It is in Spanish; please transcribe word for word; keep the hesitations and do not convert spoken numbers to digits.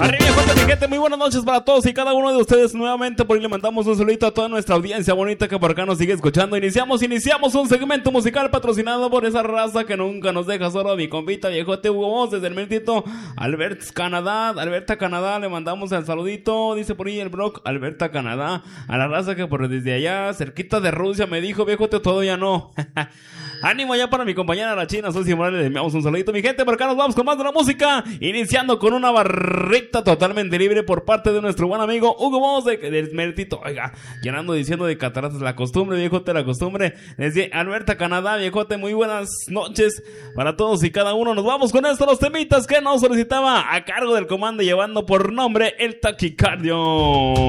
Arriba, gente, mi gente, muy buenas noches para todos y cada uno de ustedes nuevamente. Por ahí le mandamos un saludito a toda nuestra audiencia bonita que por acá nos sigue escuchando. Iniciamos, iniciamos un segmento musical patrocinado por esa raza que nunca nos deja solo. Mi compita viejote Hugo Boss desde el meritito Alberta, Canadá. Alberta, Canadá, le mandamos el saludito. Dice por ahí el blog Alberta, Canadá. A la raza que por desde allá, cerquita de Rusia, me dijo viejote, todavía no. Ánimo ya para mi compañera la China Susi Morales, le enviamos un saludito, mi gente. Por acá nos vamos con más de la música, iniciando con una barrita totalmente libre por parte de nuestro buen amigo Hugo Boss de, del meritito, oiga, llenando diciendo de cataratas la costumbre, viejote, la costumbre, desde Alberta, Canadá, viejote, muy buenas noches para todos y cada uno. Nos vamos con esto, los temitas que nos solicitaba a cargo del comando llevando por nombre el Taquicardio.